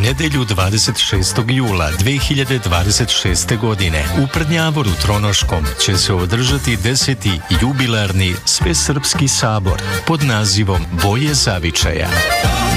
nedjelju 26. jula 2026. godine u Prnjavoru Tronoškom će se održati 10. jubilarni Svesrpski sabor pod nazivom Boje zavičaja.